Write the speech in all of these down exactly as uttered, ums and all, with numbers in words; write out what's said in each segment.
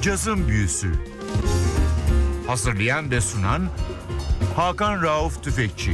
Cazın Büyüsü. Hazırlayan ve sunan Hakan Rauf Tüfekçi.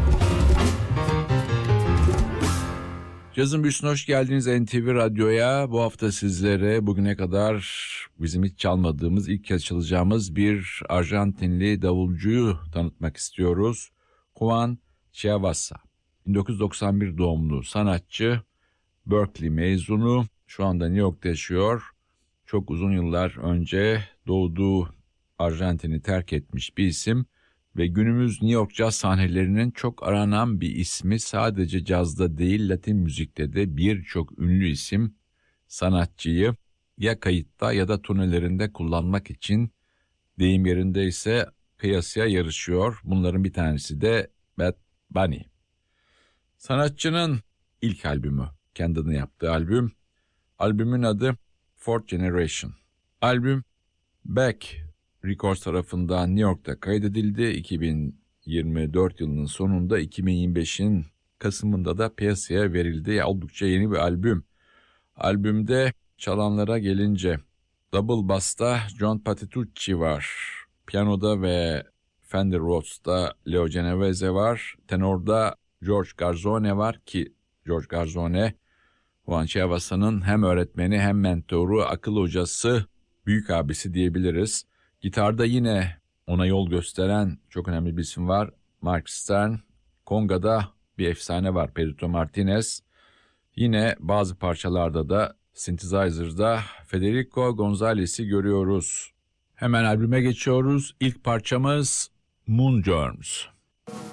Cazın Büyüsü'ne hoş geldiniz N T V Radyo'ya. Bu hafta sizlere bugüne kadar bizim hiç çalmadığımız, ilk kez çalacağımız bir Arjantinli davulcuyu tanıtmak istiyoruz. Juan Chiavasa. bin dokuz yüz doksan bir doğumlu sanatçı, Berkeley mezunu, şu anda New York'ta yaşıyor. Çok uzun yıllar önce doğduğu Arjantin'i terk etmiş bir isim ve günümüz New York caz sahnelerinin çok aranan bir ismi. Sadece cazda değil, Latin müzikte de birçok ünlü isim sanatçıyı ya kayıtta ya da turnelerinde kullanmak için, deyim yerindeyse, kıyasıya yarışıyor. Bunların bir tanesi de Bad Bunny. Sanatçının ilk albümü, kendini yaptığı albüm. Albümün adı Fourth Generation. Albüm Back Records tarafından New York'ta kaydedildi. iki bin yirmi dört yılının sonunda, iki bin yirmi beşin Kasım'ında da piyasaya verildi. Oldukça yeni bir albüm. Albümde çalanlara gelince, double bass'ta John Patitucci var. Piyanoda ve Fender Rhodes'ta Leo Genovese var. Tenorda George Garzone var ki George Garzone, Juan Chiavasa'nın hem öğretmeni hem mentoru, akıl hocası, büyük abisi diyebiliriz. Gitarda yine ona yol gösteren çok önemli bir isim var, Mark Stern. Konga'da bir efsane var, Pedro Martinez. Yine bazı parçalarda da synthesizer'da Federico Gonzalez'i görüyoruz. Hemen albüme geçiyoruz. İlk parçamız Moon Germs.